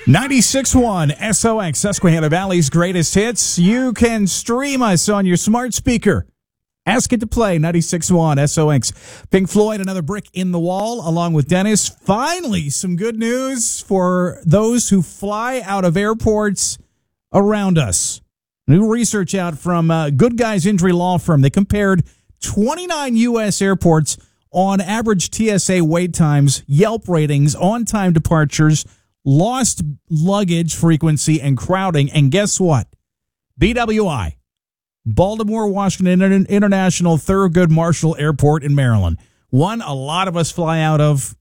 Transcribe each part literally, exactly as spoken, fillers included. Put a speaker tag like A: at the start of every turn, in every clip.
A: ninety-six point one S O X, Susquehanna Valley's greatest hits. You can stream us on your smart speaker. Ask it to play, ninety-six point one S O X. Pink Floyd, another brick in the wall, along with Dennis. Finally, some good news for those who fly out of airports around us. New research out from uh, Good Guys Injury Law Firm. They compared twenty-nine U S airports on average T S A wait times, Yelp ratings, on-time departures, lost luggage frequency, and crowding. And guess what? B W I, Baltimore Washington International Thurgood Marshall Airport in Maryland. One a lot of us fly out of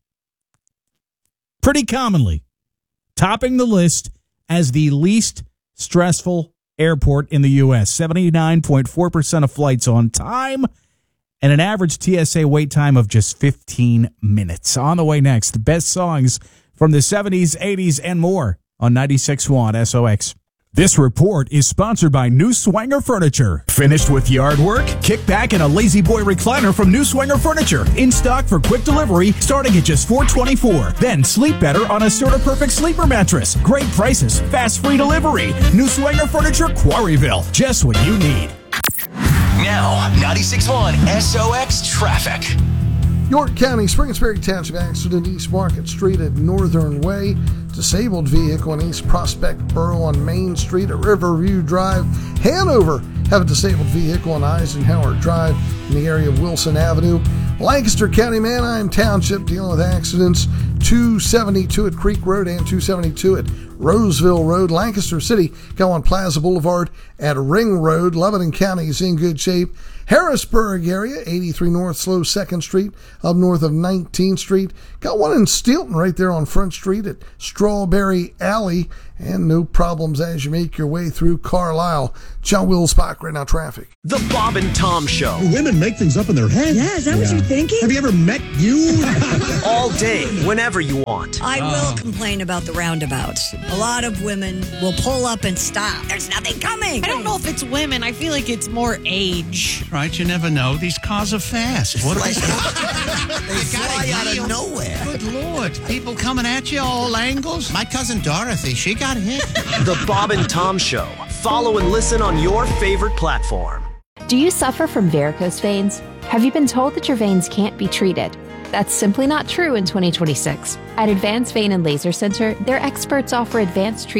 A: pretty commonly, topping the list as the least stressful airport in the U S. seventy-nine point four percent of flights on time and an average T S A wait time of just fifteen minutes. On the way next, the best songs from the seventies, eighties, and more on ninety-six point one S O X. This report is sponsored by New Swanger Furniture. Finished with yard work? Kick back in a Lazy Boy recliner from New Swanger Furniture. In stock for quick delivery, starting at just four dollars and twenty-four cents. Then sleep better on a Serta Perfect Sleeper mattress. Great prices, fast free delivery. New Swanger Furniture, Quarryville. Just what you need.
B: Now, ninety-six point one S O X traffic.
C: York County, Spring-Sperry Township accident, East Market Street at Northern Way. Disabled vehicle in East Prospect Borough on Main Street at Riverview Drive. Hanover have a disabled vehicle on Eisenhower Drive in the area of Wilson Avenue. Lancaster County, Manheim Township dealing with accidents. two seventy-two at Creek Road and two seventy-two at Roseville Road. Lancaster City go on Plaza Boulevard at Ring Road. Lebanon County is in good shape. Harrisburg area, eighty-three North Slow second Street, up north of nineteenth Street. Got one in Steelton right there on Front Street at Strawberry Alley. And no problems as you make your way through Carlisle. John Wills Spock, right now traffic.
B: The Bob and Tom Show.
D: Women make things up in their head.
E: Yeah, is that yeah. what you're thinking?
D: Have you ever met you?
B: All day, whenever you want.
E: I will complain about the roundabouts. A lot of women will pull up and stop. There's nothing coming.
F: I don't know if it's women. I feel like it's more age.
G: Right, you never know. These cars are fast. What are they?
H: They fly out of nowhere.
G: Good Lord. People coming at you all angles. My cousin Dorothy, she got hit.
B: The Bob and Tom Show. Follow and listen on your favorite platform.
I: Do you suffer from varicose veins? Have you been told that your veins can't be treated? That's simply not true in twenty twenty-six. At Advanced Vein and Laser Center, their experts offer advanced treatment